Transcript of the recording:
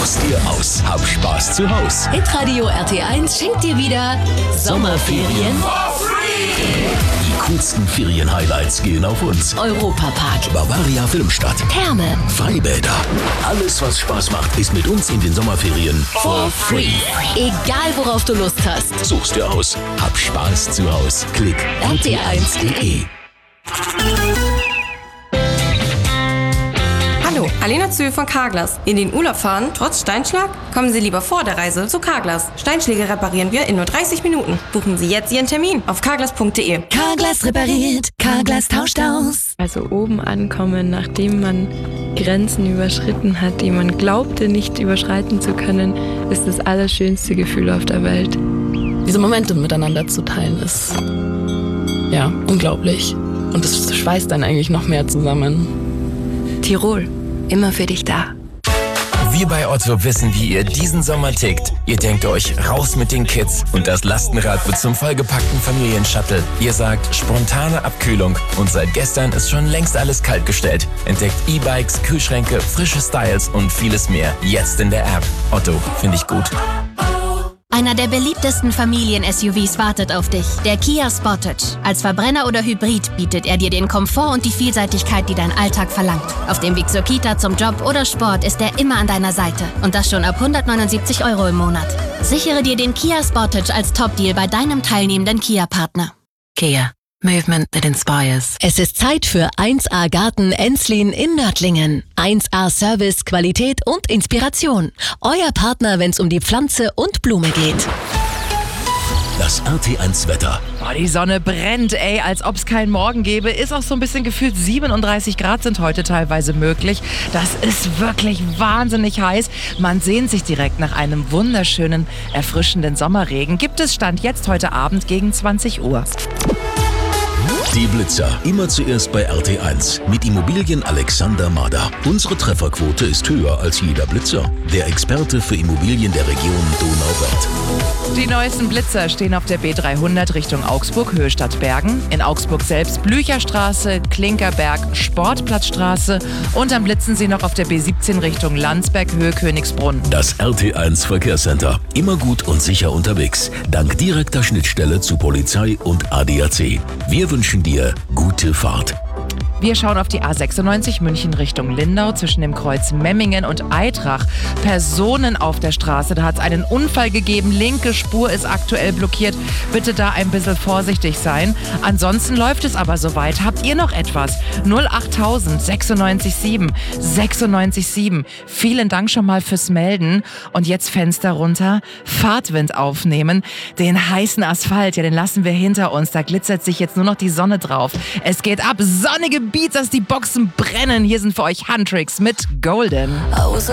Such's dir aus. Hab Spaß zu Haus. Hitradio RT1 schenkt dir wieder Sommerferien for free. Die coolsten Ferien-Highlights gehen auf uns. Europapark, Bavaria Filmstadt, Therme, Freibäder. Alles, was Spaß macht, ist mit uns in den Sommerferien for free. Egal worauf du Lust hast. Such's dir aus. Hab Spaß zu Haus. Klick rt1.de. Hallo, Alena Zühl von Carglass. In den Urlaub fahren, trotz Steinschlag? Kommen Sie lieber vor der Reise zu Carglass. Steinschläge reparieren wir in nur 30 Minuten. Buchen Sie jetzt Ihren Termin auf carglass.de. Carglass repariert, Carglass tauscht aus. Also oben ankommen, nachdem man Grenzen überschritten hat, die man glaubte nicht überschreiten zu können, ist das allerschönste Gefühl auf der Welt. Diese Momente miteinander zu teilen ist, ja, unglaublich. Und das schweißt dann eigentlich noch mehr zusammen. Tirol, immer für dich da. Wir bei Otto wissen, wie ihr diesen Sommer tickt. Ihr denkt euch, raus mit den Kids und das Lastenrad wird zum vollgepackten Familienshuttle. Ihr sagt, spontane Abkühlung und seit gestern ist schon längst alles kaltgestellt. Entdeckt E-Bikes, Kühlschränke, frische Styles und vieles mehr. Jetzt in der App. Otto, finde ich gut. Einer der beliebtesten Familien-SUVs wartet auf dich, der Kia Sportage. Als Verbrenner oder Hybrid bietet er dir den Komfort und die Vielseitigkeit, die dein Alltag verlangt. Auf dem Weg zur Kita, zum Job oder Sport ist er immer an deiner Seite. Und das schon ab 179 € im Monat. Sichere dir den Kia Sportage als Top-Deal bei deinem teilnehmenden Kia-Partner. Kia. Movement that inspires. Es ist Zeit für 1A Garten Enslin in Nördlingen. 1A Service, Qualität und Inspiration. Euer Partner, wenn es um die Pflanze und Blume geht. Das RT1 Wetter. Oh, die Sonne brennt, ey, als ob es keinen Morgen gäbe. Ist auch so ein bisschen gefühlt, 37 Grad sind heute teilweise möglich. Das ist wirklich wahnsinnig heiß. Man sehnt sich direkt nach einem wunderschönen, erfrischenden Sommerregen. Gibt es Stand jetzt heute Abend gegen 20 Uhr. Die Blitzer. Immer zuerst bei RT1 mit Immobilien Alexander Mader. Unsere Trefferquote ist höher als jeder Blitzer. Der Experte für Immobilien der Region Donauwörth. Die neuesten Blitzer stehen auf der B300 Richtung Augsburg, Höhe Stadtbergen. In Augsburg selbst Blücherstraße, Klinkerberg, Sportplatzstraße. Und dann blitzen sie noch auf der B17 Richtung Landsberg, Höhe Königsbrunn. Das RT1 Verkehrscenter. Immer gut und sicher unterwegs. Dank direkter Schnittstelle zu Polizei und ADAC. Wir wünschen dir gute Fahrt. Wir schauen auf die A96 München Richtung Lindau zwischen dem Kreuz Memmingen und Aitrach. Personen auf der Straße, da hat es einen Unfall gegeben. Linke Spur ist aktuell blockiert. Bitte da ein bisschen vorsichtig sein. Ansonsten läuft es aber soweit. Habt ihr noch etwas? 08000 96 7 96 7. Vielen Dank schon mal fürs Melden. Und jetzt Fenster runter, Fahrtwind aufnehmen. Den heißen Asphalt, ja, den lassen wir hinter uns. Da glitzert sich jetzt nur noch die Sonne drauf. Es geht ab, sonnige Beats, dass die Boxen brennen. Hier sind für euch Huntrix mit Golden.